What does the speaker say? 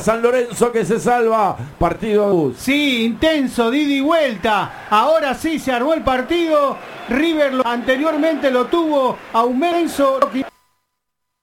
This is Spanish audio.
San Lorenzo que se salva. Partido. Sí, intenso, de ida y vuelta. Ahora sí se armó el partido. River anteriormente lo tuvo a un menso.